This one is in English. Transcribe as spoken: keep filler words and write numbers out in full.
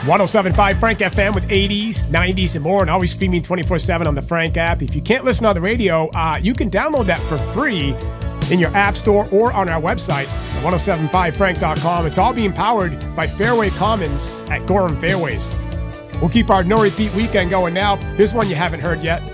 ten seventy-five Frank F M with eighties, nineties, and more, and always streaming twenty-four seven on the Frank app. If you can't listen on the radio, uh, you can download that for free in your app store or on our website at ten seventy-five frank dot com. It's all being powered by Fairway Commons at Gorham Fairways. We'll keep our no-repeat weekend going now. Here's one you haven't heard yet.